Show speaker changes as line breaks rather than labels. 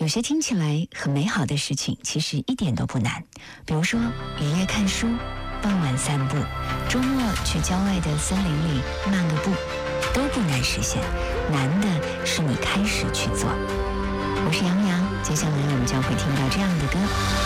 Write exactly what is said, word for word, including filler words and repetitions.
有些听起来很美好的事情，其实一点都不难。比如说雨夜看书，傍晚散步，周末去郊外的森林里漫个步，都不难实现，难的是你开始去做。我是杨洋，接下来我们将会听到这样的歌。